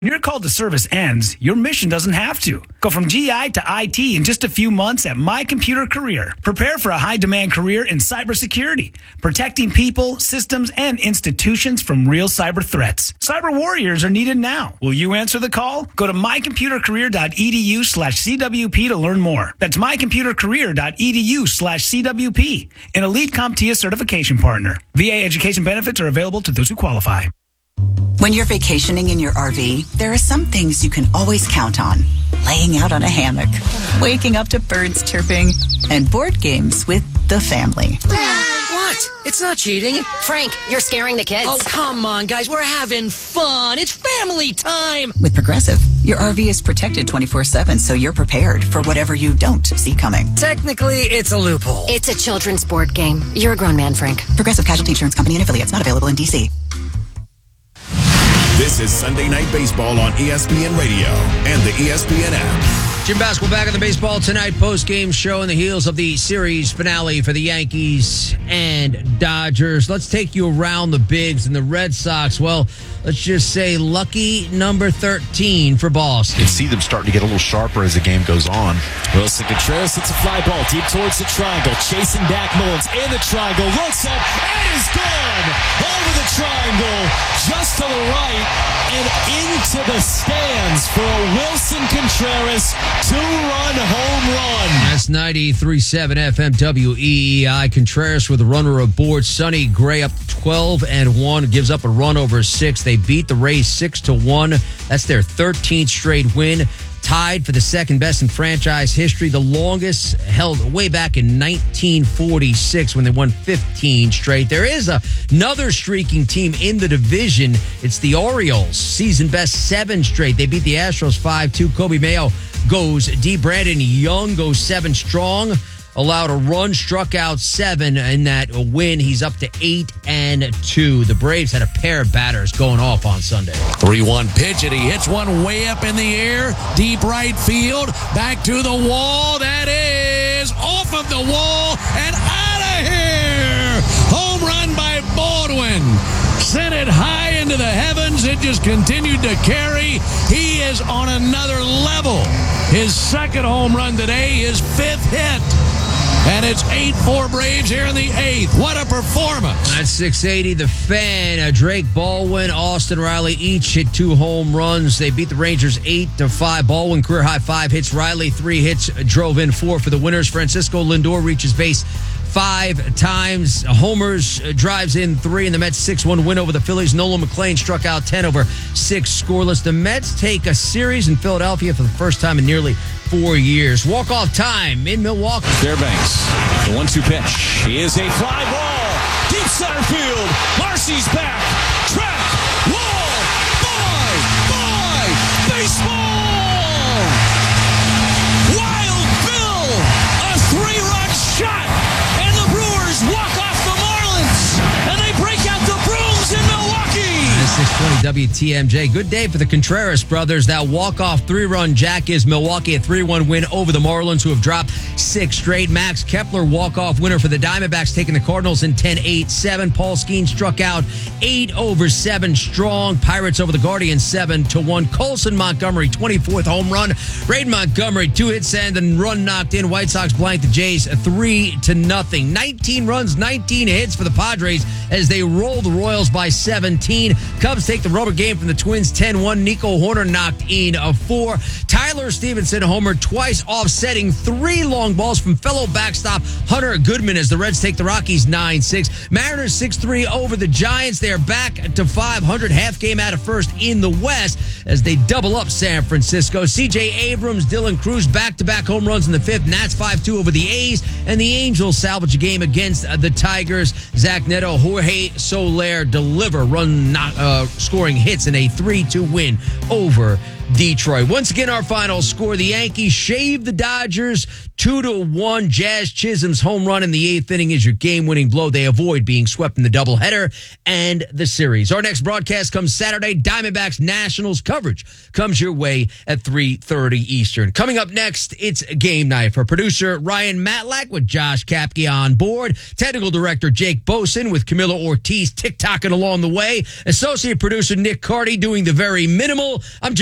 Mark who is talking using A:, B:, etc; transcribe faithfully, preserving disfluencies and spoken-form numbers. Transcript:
A: When your call to service ends, your mission doesn't have to. Go from G I to I T in just a few months at My Computer Career. Prepare for a high-demand career in cybersecurity, protecting people, systems, and institutions from real cyber threats. Cyber warriors are needed now. Will you answer the call? Go to mycomputercareer.edu slash CWP to learn more. That's mycomputercareer.edu slash CWP, an elite CompTIA certification partner. V A education benefits are available to those who qualify.
B: When you're vacationing in your R V, there are some things you can always count on. Laying out on a hammock, waking up to birds chirping, and board games with the family.
C: What? It's not cheating.
D: Frank, you're scaring the kids.
C: Oh, come on, guys. We're having fun. It's family time.
B: With Progressive, your R V is protected twenty-four seven, so you're prepared for whatever you don't see coming.
C: Technically, it's a loophole.
D: It's a children's board game. You're a grown man, Frank.
B: Progressive Casualty Insurance Company and affiliates, not available in D C.
E: This is Sunday Night Baseball on E S P N Radio and the E S P N app.
F: Jim Basketball back on the Baseball Tonight post-game show in the heels of the series finale for the Yankees and Dodgers. Let's take you around the bigs and the Red Sox. Well, let's just say lucky number thirteen for Boston.
G: You can see them starting to get a little sharper as the game goes on.
H: Willson Contreras hits a fly ball deep towards the triangle. Chasing back Mullins in the triangle. Looks up and is gone. Over the triangle, just to the right and into the stands for a Willson Contreras two-run home run.
F: That's ninety-three point seven F M W E E I. Contreras with a runner aboard. Sonny Gray up twelve and one. Gives up a run over six. They beat the Rays six to one. That's their thirteenth straight win. Tied for the second best in franchise history. The longest held way back in nineteen forty-six when they won fifteen straight. There is a, another streaking team in the division. It's the Orioles. Season best seven straight. They beat the Astros five two. Kobe Mayo goes deep. Brandon Young goes seven strong. Allowed a run, struck out seven in that win. He's up to eight and two. The Braves had a pair of batters going off on Sunday.
H: three one pitch, and he hits one way up in the air. Deep right field. Back to the wall. That is off of the wall and out of here. Home run by Baldwin. Sent it high into the heavens. It just continued to carry. He is on another level. His second home run today, his fifth hit. And it's eight four Braves here in the eighth. What a performance.
F: At six eighty, the Fan, uh, Drake Baldwin, Austin Riley each hit two home runs. They beat the Rangers eight to five. Baldwin career high five hits. Riley three hits, drove in four for the winners. Francisco Lindor reaches base five times. Homers uh, drives in three, and the Mets six one win over the Phillies. Nolan McLean struck out ten over six scoreless. The Mets take a series in Philadelphia for the first time in nearly four years. Walk-off time in Milwaukee.
H: Fairbanks, the one two pitch. He is a fly ball. Deep center field. Marcy's back. Track. Wall. Bye. Bye. Baseball. Wild Bill. A three-run shot. And the Brewers walk off the Marlins. And they break out the Brooms in Milwaukee.
F: six twenty W T M J. Good day for the Contreras brothers. That walk-off three-run jack is Milwaukee, a three one win over the Marlins, who have dropped six straight. Max Kepler, walk-off winner for the Diamondbacks, taking the Cardinals in ten eight seven. Paul Skeens struck out eight over seven strong. Pirates over the Guardians seven to one. Colson Montgomery, twenty-fourth home run. Braden Montgomery, two hits and a run knocked in. White Sox blank the Jays three to nothing. nineteen runs, nineteen hits for the Padres as they roll the Royals by seventeen. Cubs take the rubber game from the Twins ten one. Nico Horner knocked in a four. Tyler Stevenson homer twice, offsetting three long balls from fellow backstop Hunter Goodman as the Reds take the Rockies nine six. Mariners six three over the Giants. They are back to five hundred, half game out of first in the West as they double up San Francisco. C J Abrams, Dylan Cruz, back-to-back home runs in the fifth. Nats five two over the A's, and the Angels salvage a game against the Tigers. Zach Neto, Jorge Soler deliver run not, uh, scoring hits in a three two win over Detroit. Once again, our final score, the Yankees shave the Dodgers Two to one. Jazz Chisholm's home run in the eighth inning is your game-winning blow. They avoid being swept in the doubleheader and the series. Our next broadcast comes Saturday. Diamondbacks Nationals coverage comes your way at three thirty Eastern. Coming up next, it's game night for producer Ryan Matlack with Josh Kapke on board. Technical director Jake Boson with Camilo Ortiz tick-tocking along the way. Associate producer Nick Carty doing the very minimal. I'm